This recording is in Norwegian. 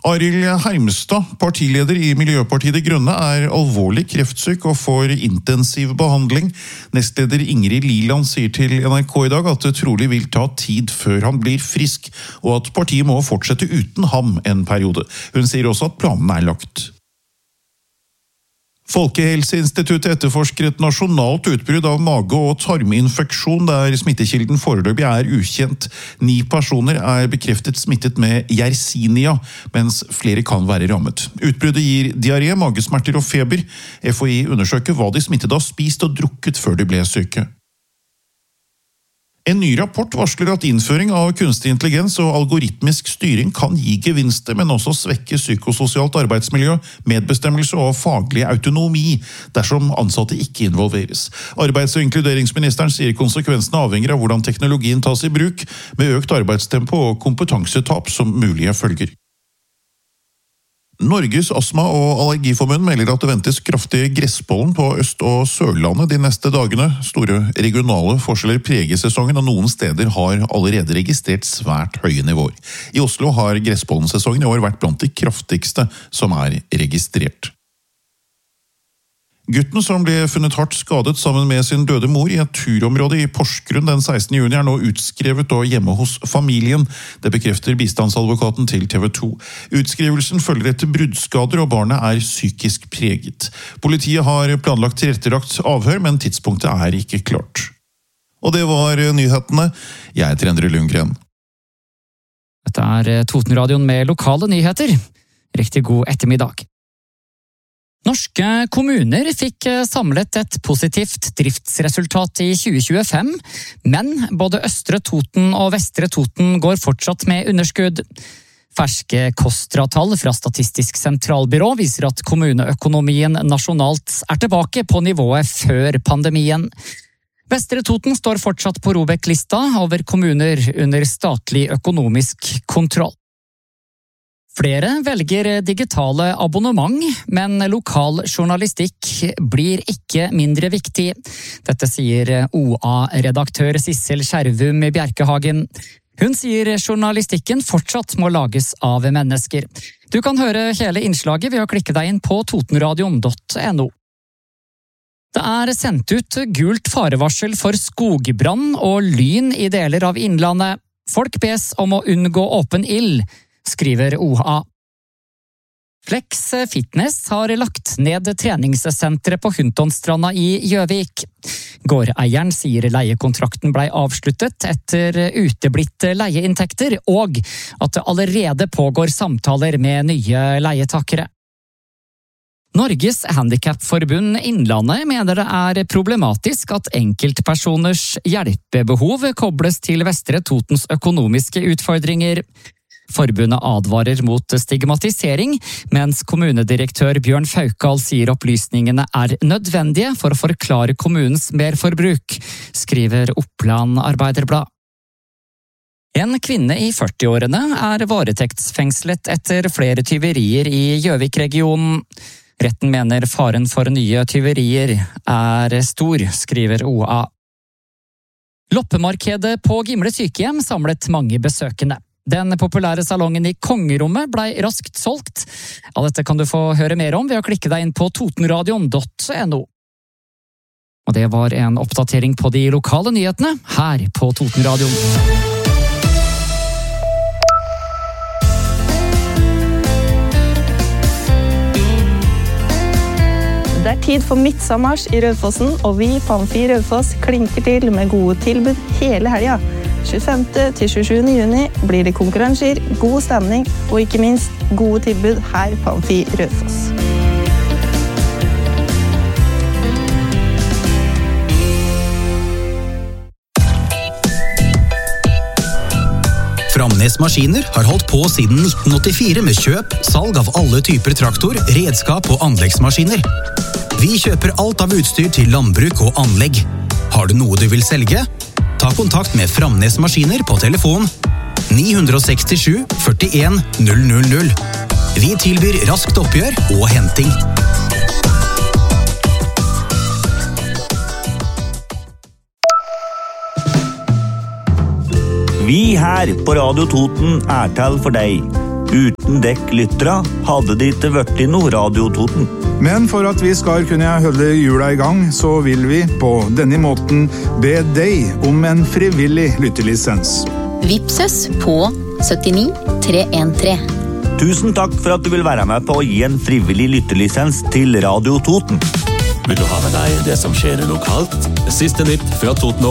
Arild Hermstad, partileder i Miljøpartiet De Grønne, alvorlig kreftsyk og får intensiv behandling. Nestleder Ingrid Liland sier til NRK i dag at det trolig vil ta tid før han blir frisk, og at partiet må fortsette uten ham en periode. Hun sier også at planene lagt. Folkehelseinstituttet etterforsker et nasjonalt utbrudd av mage- og tarminfeksjon der smittekilden foreløpig ukjent. 9 personer bekreftet smittet med Yersinia, mens flere kan være rammet. Utbruddet gir diaré, magesmerter og feber. FHI undersøker hva de smittede har spist og drukket før de ble syke. En ny rapport varsler at innføring av kunstig intelligens og algoritmisk styring kan gi gevinster, men også svekke psykososialt arbeidsmiljø, medbestemmelse og faglig autonomi dersom ansatte ikke involveres. Arbeids- og inkluderingsministeren sier konsekvensene avhenger av hvordan teknologien tas i bruk, med økt arbeidstempo og kompetansetap som mulige følger. Norges Astma- og Allergiforbund melder at det ventes kraftig gresspollen på Øst- og Sørlandet de neste dagene. Store regionale forskjeller preger sesongen, og noen steder har allerede registrert svært høye nivåer. I Oslo har gresspollensesongen i år vært blant de kraftigste som registrert. Gutten som ble funnet hardt skadet sammen med sin døde mor i et turområde i Porsgrunn den 16. juni nå utskrevet og hjemme hos familien. Det bekrefter bistandsadvokaten til TV 2. Utskrivelsen følger etter bruddskader, og barnet psykisk preget. Politiet har planlagt tilrettelagt avhør, men tidspunktet ikke klart. Og det var nyhetene. Jeg heter Endre Lundgren. Dette Totenradioen med lokale nyheter. Riktig god ettermiddag. Norske kommuner fikk samlet et positivt driftsresultat i 2025, men både Østre Toten og Vestre Toten går fortsatt med underskudd. Ferske KOSTRA-tall fra Statistisk sentralbyrå viser at kommuneøkonomien nasjonalt tilbake på nivået før pandemien. Vestre Toten står fortsatt på ROBEK-lista over kommuner under statlig økonomisk kontroll. Flere velger digitale abonnement, men lokal journalistikk blir ikke mindre viktig. Dette sier OA-redaktør Sissel Skjervum Bjerkehagen. Hun sier journalistikken fortsatt må lages av mennesker. Du kan høre hele innslaget ved å klikke deg inn på totenradion.no. Det sendt ut gult farevarsel for skogbrann og lyn i deler av innlandet. Folk bes om å unngå åpen ild, skriver OA. Flex Fitness har lagt ned treningssenteret på Huntonstranda i Gjøvik. Gårdeieren sier leiekontrakten ble avsluttet etter uteblitt leieinntekter, og at det allerede pågår samtaler med nye leietakere. Norges Handicapforbund Innlandet mener det problematisk at enkeltpersoners hjelpebehov kobles til Vestre Totens økonomiske utfordringer. Forbundet advarer mot stigmatisering, mens kommunedirektør Bjørn Faukal sier opplysningene nødvendige for å forklare kommunens merforbruk, skriver Oppland Arbeiderblad. En kvinne i 40-årene varetektsfengslet etter flere tyverier i Gjøvik-regionen. Retten mener faren for nye tyverier stor, skriver OA. Loppemarkedet på Gimle sykehjem samlet mange besøkende. Den populære salongen i Kongerommet ble raskt solgt. Av dette kan du få høre mer om ved å klikke deg inn på totenradion.no. Og det var en oppdatering på de lokale nyhetene her på Totenradion. Det tid for midtsommers i Raufossen, og vi på Amfi Raufoss klinker til med gode tilbud hele helga. 25. til 27. juni blir det konkurranser, god stemning og ikke minst gode tilbud her på Amfi Raufoss. Framnes Maskiner har holdt på siden 1984 med kjøp, salg av alle typer traktor, redskap og anleggsmaskiner. Vi kjøper alt av utstyr til landbruk og anlegg. Har du noe du vil selge? Ta kontakt med Framnes Maskiner på telefon 967 41 000. Vi tilbyr raskt oppgjør og henting. Vi her på Radio Toten til for deg. Uten dekk lyttere hadde det ikke vært noe Radio Toten. Men for at vi skal kunne holde jula i gang, så vil vi på denne måten be deg om en frivillig lyttelisens. Vips oss på 79 313. Tusen takk for at du vil være med på å gi en frivillig lyttelisens til Radio Toten. Vil du ha med deg det som skjer lokalt? Siste nytt fra Toten